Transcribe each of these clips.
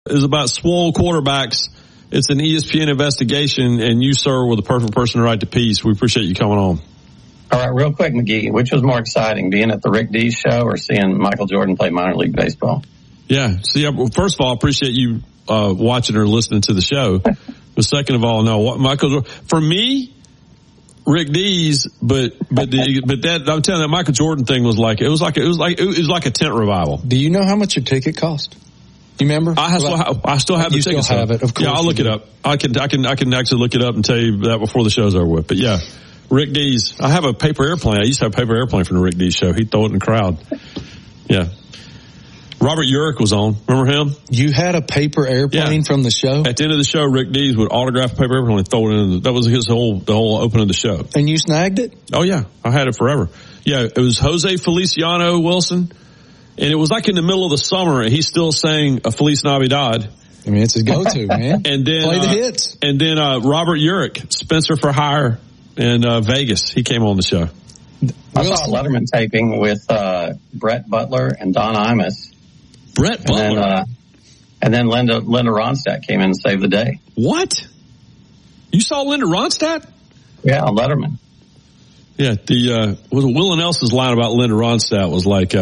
is about swole quarterbacks. It's an ESPN investigation, and you, sir, were the perfect person to write the piece. We appreciate you coming on. All right, real quick, McGee, which was more exciting, being at the Rick Dees show or seeing Michael Jordan play minor league baseball? Yeah. See, first of all, I appreciate you watching or listening to the show. But second of all, no, Michael, for me, Rick Dees, but that, I'm telling you, that Michael Jordan thing was like a tent revival. Do you know how much your ticket cost? You remember? I still have the ticket. You still have it, of course. Yeah, I'll look it up. I can actually look it up and tell you that before the show's over with. But yeah, Rick Dees. I have a paper airplane. I used to have a paper airplane from the Rick Dees show. He'd throw it in the crowd. Yeah. Robert Urich was on. Remember him? You had a paper airplane from the show? At the end of the show, Rick Dees would autograph a paper airplane and throw it in. That was the whole opening of the show. And you snagged it? Oh, yeah. I had it forever. Yeah, it was Jose Feliciano Wilson. And it was like in the middle of the summer, and he's still saying a Feliz Navidad. I mean, it's his go-to, man. And then, play the hits. And then Robert Urich, Spencer for Hire in Vegas. He came on the show. I saw a Letterman taping with Brett Butler and Don Imus. Brett Butler? And then Linda Ronstadt came in and saved the day. What? You saw Linda Ronstadt? Yeah, Letterman. Yeah, Will and Nelson's line about Linda Ronstadt was like,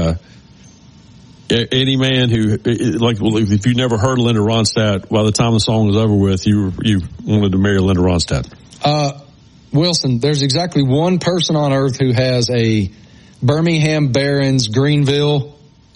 any man who, like, well, if you never heard Linda Ronstadt, by the time the song was over with, you wanted to marry Linda Ronstadt. Wilson, there's exactly one person on earth who has a Birmingham Barons Greenville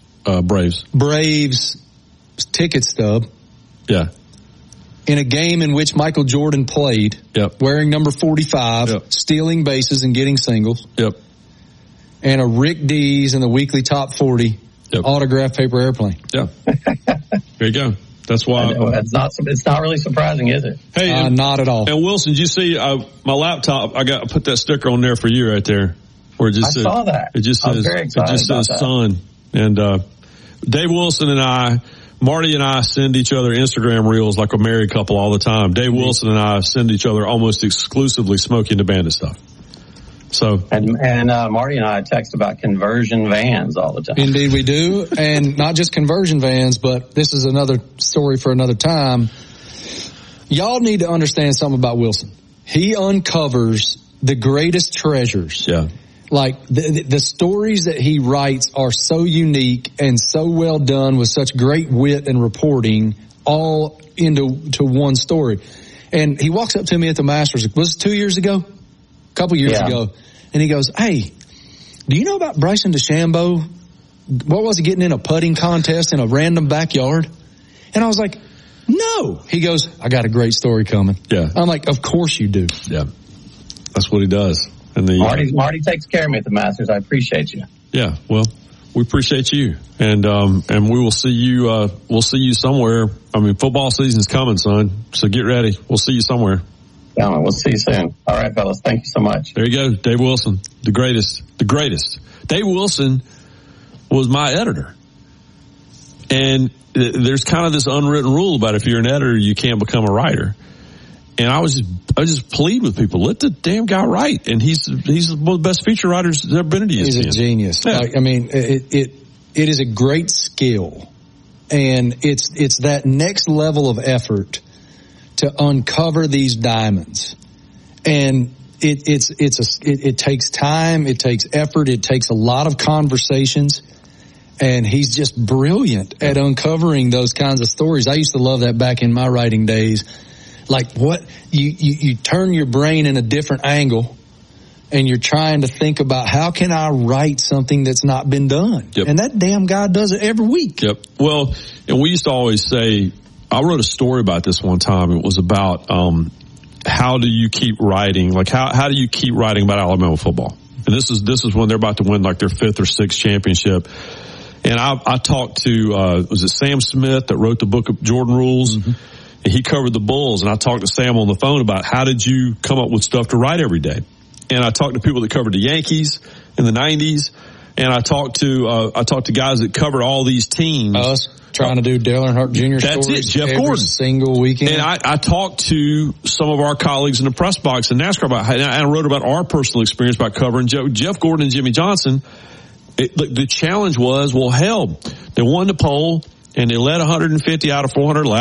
Braves ticket stub. Yeah. In a game in which Michael Jordan played, wearing number 45, stealing bases and getting singles. Yep. And a Rick Dees in the weekly top 40. Autograph paper airplane. Yeah. There you go. That's why. It's not really surprising, is it? Hey, not at all. And Wilson, did you see my laptop? I put that sticker on there for you right there. Where it just saw that. It just says, very excited it just about says that. son. And Dave Wilson and Marty and I send each other Instagram reels like a married couple all the time. Dave Wilson and I send each other almost exclusively Smokey and the Bandit stuff. So and Marty and I text about conversion vans all the time. Indeed we do. And not just conversion vans, but this is another story for another time. Y'all need to understand something about Wilson. He uncovers the greatest treasures. Yeah. Like the stories that he writes are so unique and so well done with such great wit and reporting all into one story. And he walks up to me at the Masters. Was it 2 years ago? A couple years ago. And he goes, hey, do you know about Bryson DeChambeau? What was he getting in a putting contest in a random backyard? And I was like, no. He goes, I got a great story coming. Yeah. I'm like, of course you do. Yeah. That's what he does. And Marty takes care of me at the Masters. I appreciate you. Yeah. Well, we appreciate you. And we will see you, we'll see you somewhere. I mean, football season's coming, son. So get ready. We'll see you somewhere. Yeah, we'll see you soon. All right, fellas. Thank you so much. There you go. Dave Wilson, the greatest. Dave Wilson was my editor. And there's kind of this unwritten rule about if you're an editor, you can't become a writer. And I just plead with people, let the damn guy write. And he's one of the best feature writers that's ever been at ESPN. He's a genius. Yeah. Like, I mean, it is a great skill. And it's that next level of effort to uncover these diamonds. And it takes time, it takes effort, it takes a lot of conversations. And he's just brilliant at uncovering those kinds of stories. I used to love that back in my writing days. Like what you turn your brain in a different angle and you're trying to think about how can I write something that's not been done? Yep. And that damn guy does it every week. Yep. Well, and we used to always say, I wrote a story about this one time. It was about how do you keep writing? Like how do you keep writing about Alabama football? And this is when they're about to win like their 5th or 6th championship. And I talked to was it Sam Smith that wrote the book of Jordan Rules? Mm-hmm. And he covered the Bulls. And I talked to Sam on the phone about how did you come up with stuff to write every day? And I talked to people that covered the Yankees in the 90s. And I talked to guys that covered all these teams. Us trying to do Dale Earnhardt Jr. That's stories it, Jeff every Gordon. Single weekend. And I talked to some of our colleagues in the press box in NASCAR about, and I wrote about our personal experience about covering Jeff Gordon and Jimmy Johnson. The challenge was, well, hell, they won the pole and they led 150 out of 400 laps.